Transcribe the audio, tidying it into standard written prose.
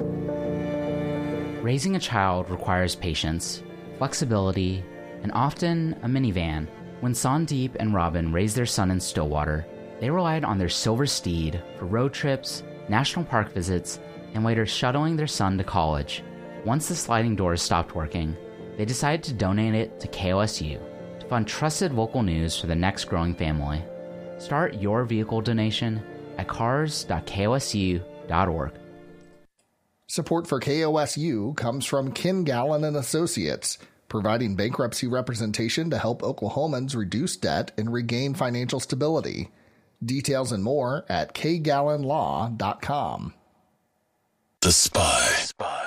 Raising a child requires patience, flexibility, and often a minivan. When Sandeep and Robin raised their son in Stillwater, they relied on their silver steed for road trips, national park visits, and later shuttling their son to college. Once the sliding doors stopped working, they decided to donate it to KOSU to fund trusted local news for the next growing family. Start your vehicle donation at cars.kosu.org. Support for KOSU comes from Ken Gallen and Associates, providing bankruptcy representation to help Oklahomans reduce debt and regain financial stability. Details and more at kgallenlaw.com. The Spy.